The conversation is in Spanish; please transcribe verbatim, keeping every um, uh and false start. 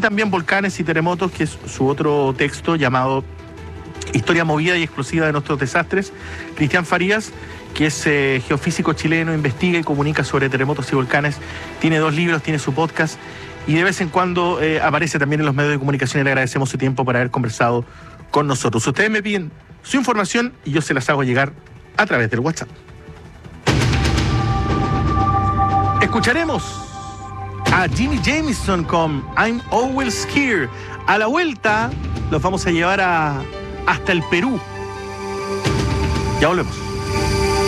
también Volcanes y Terremotos, que es su otro texto llamado Historia movida y explosiva de nuestros desastres. Cristian Farías, que es eh, geofísico chileno, investiga y comunica sobre terremotos y volcanes. Tiene dos libros, tiene su podcast y de vez en cuando eh, aparece también en los medios de comunicación y le agradecemos su tiempo por haber conversado con nosotros. Ustedes me piden su información y yo se las hago llegar a través del WhatsApp. Escucharemos a Jimmy Jamison con I'm Always Here. A la vuelta los vamos a llevar a, hasta el Perú. Ya volvemos.